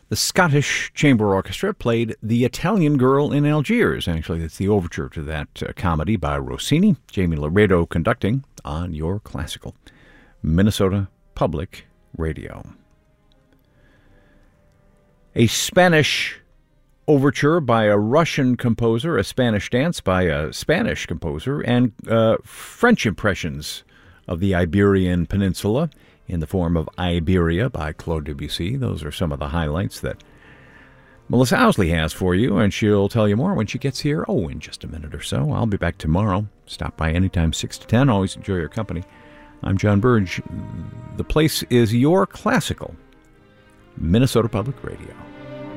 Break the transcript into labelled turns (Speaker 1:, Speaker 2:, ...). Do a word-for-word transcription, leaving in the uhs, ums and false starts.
Speaker 1: The Scottish Chamber Orchestra played The Italian Girl in Algiers. Actually, that's the overture to that uh, comedy by Rossini. Jamie Laredo conducting on your classical Minnesota Public Radio. A Spanish overture by a Russian composer, a Spanish dance by a Spanish composer, and uh, French impressions of the Iberian Peninsula in the form of Iberia by Claude Debussy. Those are some of the highlights that Melissa Owsley has for you, and she'll tell you more when she gets here, oh, in just a minute or so. I'll be back tomorrow. Stop by anytime, six to ten. Always enjoy your company. I'm John Burge. The place is your classical Minnesota Public Radio.